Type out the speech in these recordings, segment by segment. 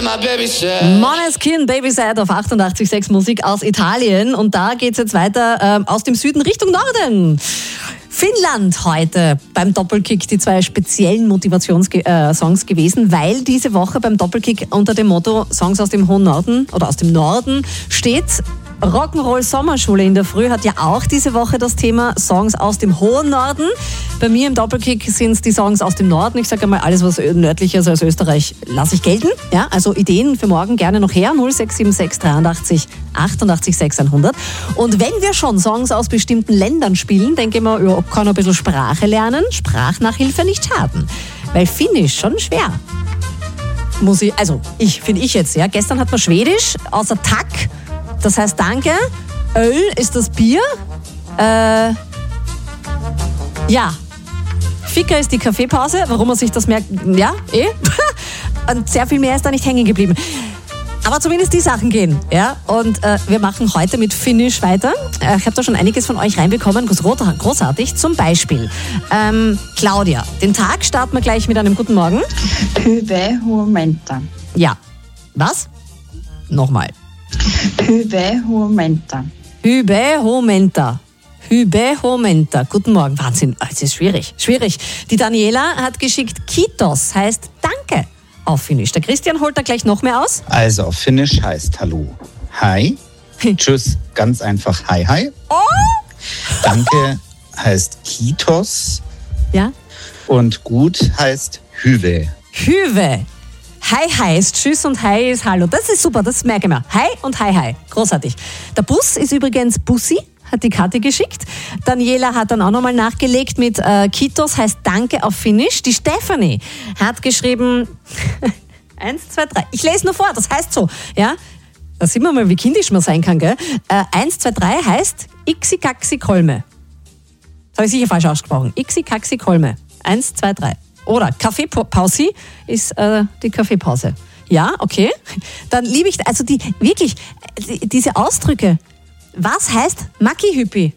Måneskin, Babyside auf 88.6 Musik aus Italien. Und da geht's jetzt weiter aus dem Süden Richtung Norden. Finnland heute beim Doppelkick die zwei speziellen Motivationssongs gewesen, weil diese Woche beim Doppelkick unter dem Motto Songs aus dem hohen Norden oder aus dem Norden steht. Rock'n'Roll Sommerschule in der Früh hat ja auch diese Woche das Thema Songs aus dem hohen Norden. Bei mir im Doppelkick sind es die Songs aus dem Norden. Ich sage einmal, alles was nördlicher ist als Österreich lasse ich gelten. Ja, also Ideen für morgen gerne noch her. 0676 83 88 600. Und wenn wir schon Songs aus bestimmten Ländern spielen, denke ich mir, ja, kann ein bisschen Sprache lernen. Sprachnachhilfe nicht schaden. Weil Finnisch schon schwer. Finde ich jetzt, ja. Gestern hat man Schwedisch außer Tack. Das heißt Danke. Öl ist das Bier. Ficker ist die Kaffeepause. Warum man sich das merkt, ja, Und sehr viel mehr ist da nicht hängen geblieben. Aber zumindest die Sachen gehen. Ja? Und wir machen heute mit Finnisch weiter. Ich habe da schon einiges von euch reinbekommen. Großartig. Zum Beispiel Claudia. Den Tag starten wir gleich mit einem guten Morgen. Hyvää huomenta. Ja. Was? Nochmal. Hyvää huomenta. Hyvää huomenta. Hyvää huomenta. Guten Morgen. Wahnsinn. Es ist schwierig. Die Daniela hat geschickt Kiitos, heißt Danke auf Finnisch. Der Christian holt da gleich noch mehr aus. Also auf Finnisch heißt Hallo. Hi. Tschüss, ganz einfach Hi, hi. Oh! Danke heißt Kiitos. Ja. Und gut heißt Hyvää. Hyvää. Hi heißt Tschüss und Hi ist Hallo. Das ist super, das merke ich mir. Hi und Hi. Großartig. Der Bus ist übrigens Bussi, hat die Karte geschickt. Daniela hat dann auch nochmal nachgelegt mit Kiitos heißt Danke auf Finnisch. Die Stefanie hat geschrieben 1, 2, 3. Ich lese nur vor, das heißt so. Ja? Da sehen wir mal, wie kindisch man sein kann. Gell? 1, 2, 3 heißt Iksi Kaksi Kolme. Das habe ich sicher falsch ausgesprochen. Iksi Kaksi Kolme. 1, 2, 3. Oder Kaffeepause ist die Kaffeepause. Ja, okay. Dann liebe ich, also diese Ausdrücke. Was heißt Makihüppi?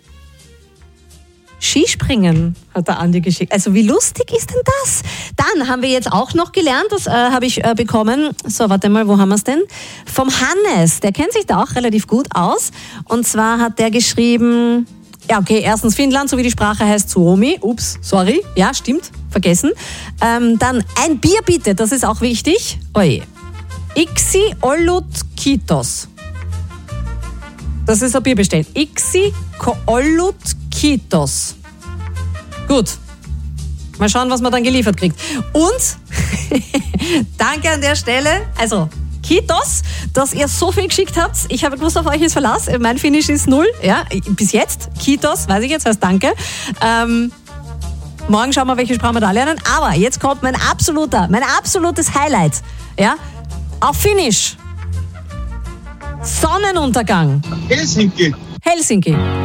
Skispringen hat der Andi geschickt. Also wie lustig ist denn das? Dann haben wir jetzt auch noch gelernt, das habe ich bekommen. So, warte mal, wo haben wir es denn? Vom Hannes, der kennt sich da auch relativ gut aus. Und zwar hat der geschrieben... Ja, okay, erstens Finnland, so wie die Sprache heißt, Suomi. Ups, sorry. Ja, stimmt, vergessen. Dann ein Bier bitte, das ist auch wichtig. Oje. Iksi ollut kiitos. Das ist ein Bier bestellt. Iksi ollut kiitos. Gut. Mal schauen, was man dann geliefert kriegt. Und danke an der Stelle. Also, Kiitos, dass ihr so viel geschickt habt. Ich habe gewusst, auf euch ist Verlass. Mein Finnisch ist 0. Ja, bis jetzt. Kiitos, weiß ich jetzt, heißt Danke. Morgen schauen wir, welche Sprache wir da lernen. Aber jetzt kommt mein absolutes Highlight. Ja, auf Finnisch. Sonnenuntergang. Helsinki.